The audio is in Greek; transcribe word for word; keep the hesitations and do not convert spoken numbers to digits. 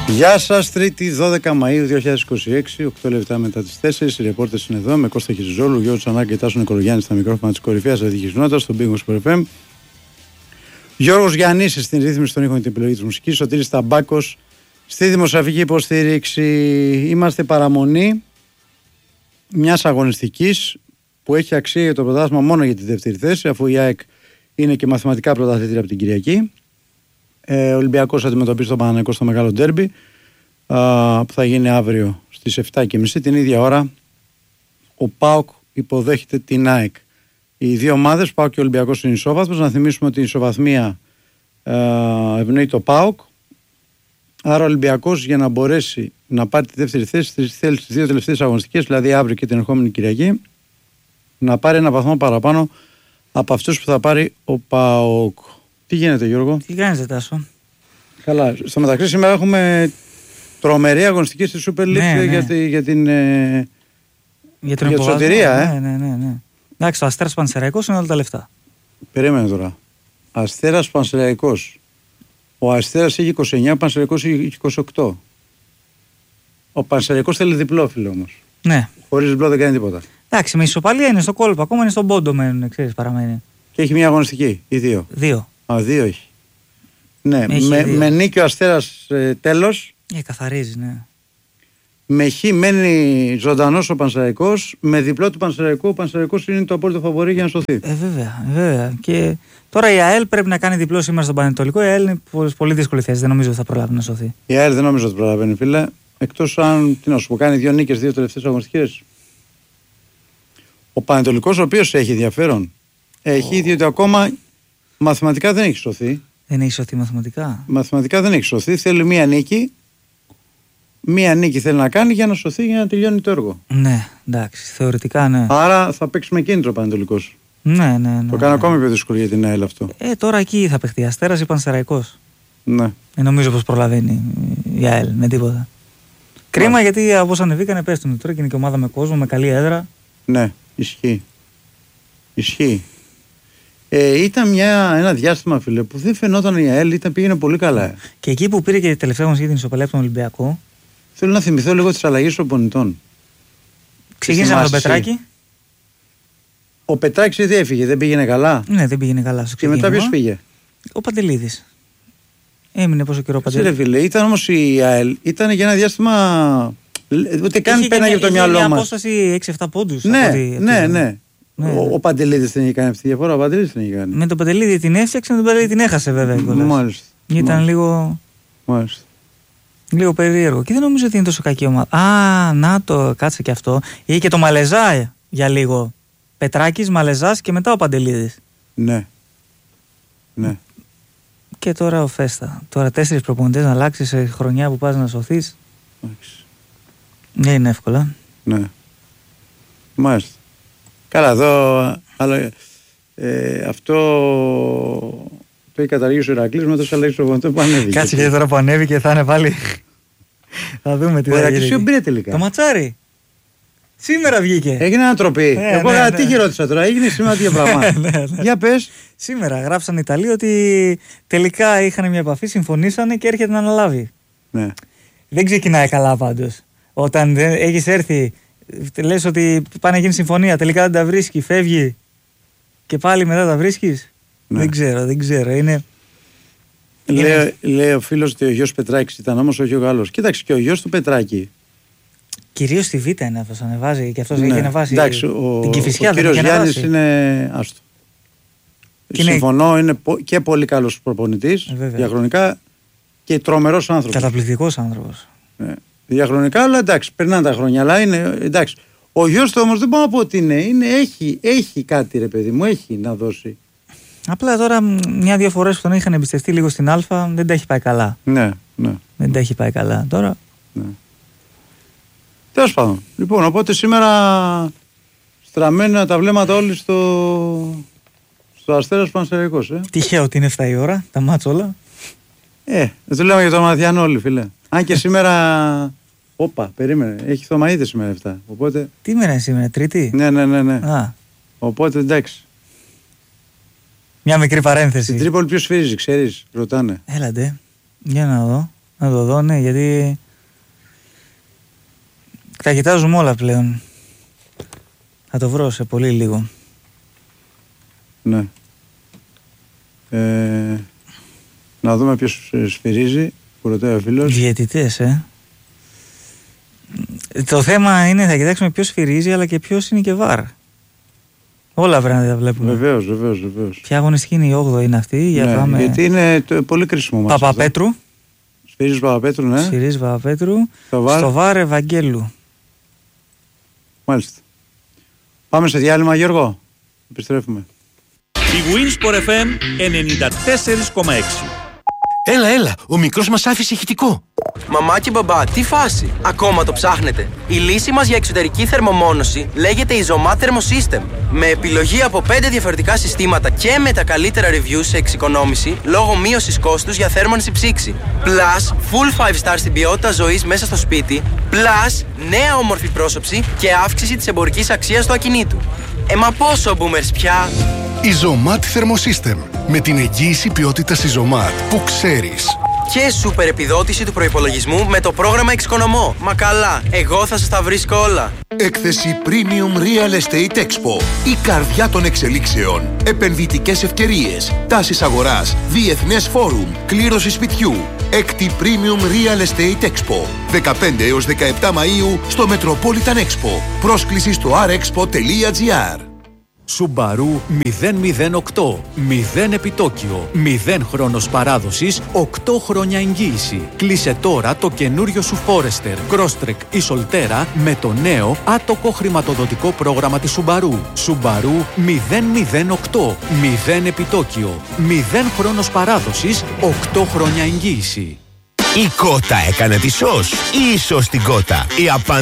Γεια σας, Τρίτη δώδεκα Μαΐου δύο χιλιάδες είκοσι έξι, οκτώ λεπτά μετά τις τέσσερις. Οι ρεπόρτες είναι εδώ με Κώστα Χιριζόλου, Γιώργο Τσανάκη και Τάσο Νικολογιάννη στα μικρόφωνα της κορυφαίας αντικεισνότητας, στον Big Wings εφ εμ. Γιώργος Γιαννίσης στην ρύθμιση των ήχων και την επιλογή της μουσικής. Σωτήρης Ταμπάκος στη δημοσιογραφική υποστήριξη. Είμαστε παραμονή μιας αγωνιστικής που έχει αξία για το πρωτάθλημα μόνο για τη δεύτερη θέση, αφού η ΑΕΚ είναι και μαθηματικά πρωταθλήτρια από την Κυριακή. Ε, ο Ολυμπιακός αντιμετωπίζει τον Παναθηναϊκό στο μεγάλο ντέρμπι που θα γίνει αύριο στις επτά και μισή. Την ίδια ώρα ο ΠΑΟΚ υποδέχεται την ΑΕΚ. Οι δύο ομάδες, ΠΑΟΚ και Ολυμπιακός, είναι ισόβαθμος. Να θυμίσουμε ότι η ισοβαθμία ε, ευνοεί το ΠΑΟΚ. Άρα ο Ολυμπιακός, για να μπορέσει να πάρει τη δεύτερη θέση, θέλει στις δύο τελευταίες αγωνιστικές, δηλαδή αύριο και την ερχόμενη Κυριακή, να πάρει ένα βαθμό παραπάνω από αυτούς που θα πάρει ο ΠΑΟΚ. Τι γίνεται, Γιώργο? Τι κάνεις, Τάσο? Καλά. Στο μεταξύ σήμερα έχουμε τρομερή αγωνιστική στη Super League, ναι, ναι. Για, τη, για την ε, για την για τη σωτηρία. Ε. Ναι, ναι, ναι, ναι. Εντάξει, το Αστέρας Πανσεραϊκός είναι όλα τα λεφτά. Περίμενε τώρα. Αστέρας Πανσεραϊκός. Ο Αστέρας έχει είκοσι εννιά, ο Πανσεραϊκός έχει είκοσι οκτώ. Ο Πανσεραϊκός θέλει διπλό, φίλο όμως. Ναι. Χωρίς διπλό δεν κάνει τίποτα. Εντάξει, με ισοπαλία είναι στο κόλπο, ακόμα είναι στον πόντο μένουν, ξέρεις, παραμένει. Και έχει μια αγωνιστική ή δύο? Δύο. Α, δύο έχει. Ναι, έχει με, δύο. με νίκη ο Αστέρας ε, τέλος. Ε, καθαρίζει, ναι. Με χ μένει ζωντανός ο Πανσεραϊκός. Με διπλό του Πανσεραϊκού, ο Πανσεραϊκός είναι το απόλυτο φαβορί για να σωθεί. Ε, βέβαια, βέβαια. Και τώρα η ΑΕΛ πρέπει να κάνει διπλό σήμερα στον Πανετολικό. Η ΑΕΛ είναι πολύ δύσκολη θέση. Δεν νομίζω ότι θα προλάβει να σωθεί. Η ΑΕΛ δεν νομίζω ότι προλαβαίνει, φίλε. Εκτός αν, τι να σου πω, κάνει δύο νίκες, δύο τελευταίες αγωνιστικές. Ο Πανετολικός, ο οποίος έχει ενδιαφέρον, έχει, oh. διότι ακόμα μαθηματικά δεν έχει σωθεί. Δεν έχει σωθεί μαθηματικά. Μαθηματικά δεν έχει σωθεί. Θέλει μία νίκη. Μία νίκη θέλει να κάνει για να σωθεί, για να τελειώνει το έργο. Ναι, εντάξει, θεωρητικά ναι. Άρα θα παίξει με κίνητρο ο Πανετολικός. Ναι, ναι, ναι. Το κάνω ναι. ακόμη πιο δύσκολο για την ΑΕΛ αυτό. Ε, τώρα εκεί θα παιχτεί Αστέρας ή Πανσεραϊκός. Ναι. Δεν νομίζω πως προλαβαίνει η ΑΕΛ με τίποτα. Κρίμα, ναι. Γιατί από όσα ανεβήκανε πέφτουν. Τώρα και είναι και ομάδα με κόσμο, με καλή έδρα. Ναι, ισχύει. Ισχύει. Ε, ήταν μια, ένα διάστημα, φίλε, που δεν φαινόταν η ΑΕΛ, ήταν, πήγαινε πολύ καλά. Και εκεί που πήρε και η τελευταία μας για την ισοπαλία από τον Ολυμπιακό. Θέλω να θυμηθώ λίγο τις αλλαγές των προπονητών. Ξεκίνησαμε με τον Πετράκη. Ο Πετράκης ήδη έφυγε, δεν πήγαινε καλά. Ναι, δεν πήγαινε καλά. Και μετά ποιος πήγε? Ο Παντελίδης. Έμεινε πόσο καιρό ο Παντελίδης. Φίλε, ήταν όμως η ΑΕΛ, ήταν για ένα διάστημα. Ούτε καν πέναγε από το μυαλό μας. Είχε μια απόσταση έξι εφτά πόντους. Ναι, από ναι, ναι, ναι. Ναι. Ο, ο Παντελίδης δεν είχε κάνει αυτή τη διαφορά. Ο Παντελίδης δεν είχε κάνει. Με τον Παντελίδη την έφτιαξε, με τον Παντελίδη την έχασε βέβαια. Μάλιστα. Ήταν Μάλιστα. λίγο. Μάλιστα. Λίγο περίεργο. Και δεν νομίζω ότι είναι τόσο κακή ομάδα. Α, να το, κάτσε και αυτό. Είχε και το Μαλεζά για λίγο. Πετράκης, Μαλεζάς και μετά ο Παντελίδης. Ναι. Ναι. Και τώρα ο Φέστα. Τώρα τέσσερις προπονητές να αλλάξεις σε χρονιά που πας να σωθείς. Δεν είναι εύκολα. Ναι. Μάλιστα. Καλά, εδώ αλλά, ε, αυτό το έχει καταργήσει ο Ηρακλής με τόσο αλλαγές προπονητών που ανέβηκε. Κάτσε και τώρα που ανέβηκε θα είναι πάλι. Θα δούμε τι ο θα γίνει. Ο Ηρακλής πήρε τελικά. Το ματσάρι. Σήμερα βγήκε. Έγινε ανατροπή. Ε, Εγώ ναι, ναι. τι ρώτησα τώρα, έγινε σήμερα τι πράγμα. ναι, ναι. Για πες. Σήμερα γράψαν οι Ιταλοί ότι τελικά είχαν μια επαφή, συμφωνήσανε και έρχεται να αναλάβει. Ναι. Δεν ξεκινάει καλά πάντως. Όταν έχεις έρθει, λες ότι πάει να γίνει συμφωνία, τελικά δεν τα βρίσκει, φεύγει και πάλι μετά τα βρίσκεις. Ναι. Δεν ξέρω, δεν ξέρω. Είναι... Λέει, είναι... λέει ο φίλος ότι ο γιος Πετράκης ήταν όμως όχι ο Γάλλος. Κοίταξε, και ο γιος του Πετράκη. Κυρίως στη Β' είναι αυτός, ανεβάζει και αυτός ναι. έχει ανεβάσει. Εντάξει, ο, την Κηφισιά. Ο κύριος Γιάννης είναι άστο. Και συμφωνώ, είναι και πολύ καλός προπονητής ε, διαχρονικά και τρομερός άνθρωπος. Καταπληκτικός άνθρωπος. Ναι. Διαχρονικά, αλλά εντάξει, περνάνε τα χρόνια. Αλλά είναι εντάξει. Ο γιος του όμως δεν μπορώ να πω ότι είναι. είναι έχει, έχει κάτι, ρε παιδί μου, έχει να δώσει. Απλά τώρα μια-δύο φορές που τον είχαν εμπιστευτεί λίγο στην Α, δεν τα έχει πάει καλά. Ναι, ναι. Δεν τα έχει πάει καλά. Τώρα. Ναι. Τέλος πάντων. Λοιπόν, οπότε σήμερα στραμμένα τα βλέμματα όλοι στο, στο Αστέρας Πανσεραϊκός. Ε. Τυχαίο ότι είναι εφτά η ώρα, τα μάτς όλα. Ε, δεν το λέμε για τον Μαθιανό όλοι, φίλε. Αν και σήμερα. Όπα, περίμενε. Έχει Θωμαΐδες σήμερα εφτά. Οπότε... Τι μέρα είναι σήμερα, Τρίτη? Ναι, ναι, ναι. ναι. Α. Οπότε εντάξει. Μια μικρή παρένθεση. Στην Τρίπολη ποιος σφυρίζει, ξέρεις, ρωτάνε. Έλατε. Για να δω. Να το δω, ναι, γιατί τα κοιτάζουμε όλα πλέον. Θα το βρω σε πολύ λίγο. Ναι. Ε, να δούμε ποιος σφυρίζει, που ρωτάει ο φίλος. Διαιτητές, ε. Το θέμα είναι θα κοιτάξουμε ποιος σφυρίζει, αλλά και ποιος είναι και βαρ. Όλα πρέπει να τα βλέπουμε. Βεβαίως, βεβαίως, βεβαίως. Ποια αγωνιστική είναι η όγδοη είναι αυτή? Για ναι, πάμε... Γιατί είναι το, πολύ κρίσιμο μας. Παπαπέτρου. Σφυρίζει Παπαπέτρου, ναι. Σφυρίζει Παπαπέτρου. Στο βαρ. Στο βαρ Ευαγγέλου. Μάλιστα. Πάμε σε διάλειμμα, Γιώργο. Επιστρέφουμε. Η Winsport εφ εμ ενενήντα τέσσερα κόμμα έξι. Έλα, έλα, ο μικρός μας άφησε ηχητικό. Μαμά και μπαμπά, τι φάση! Ακόμα το ψάχνετε? Η λύση μας για εξωτερική θερμομόνωση λέγεται Isomat Thermosystem. Με επιλογή από πέντε διαφορετικά συστήματα και με τα καλύτερα reviews σε εξοικονόμηση λόγω μείωσης κόστους για θέρμανση ψήξη. Plus, full five star στην ποιότητα ζωής μέσα στο σπίτι. Plus, νέα όμορφη πρόσωψη και αύξηση της εμπορικής αξίας του ακινήτου. Ε, μα πόσο boomers πια! Isomat Thermosystem. Με την εγγύηση ποιότητας Isomat που ξέρεις. Και σούπερ επιδότηση του προϋπολογισμού με το πρόγραμμα Εξοικονομώ. Μα καλά, εγώ θα σας τα βρίσκω όλα. Έκθεση Premium Real Estate Expo. Η καρδιά των εξελίξεων. Επενδυτικές ευκαιρίες. Τάσεις αγοράς. Διεθνές φόρουμ. Κλήρωση σπιτιού. Έκτη Premium Real Estate Expo. δεκαπέντε έως δεκαεπτά Μαΐου στο Metropolitan Expo. Πρόσκληση στο αρ εξπο τελεία τζι άρ. Subaru μηδέν μηδέν οκτώ. μηδέν επιτόκιο. μηδέν χρόνος παράδοσης. οκτώ χρόνια εγγύηση. Κλείσε τώρα το καινούριο σου Forester, Crosstrek ή Solterra με το νέο άτοκο χρηματοδοτικό πρόγραμμα της Subaru. Subaru μηδέν μηδέν οκτώ. μηδέν επιτόκιο. μηδέν χρόνος παράδοσης. οκτώ χρόνια εγγύηση. Η Κότα έκανε τη σως ή η σως την Κότα? Η απάντηση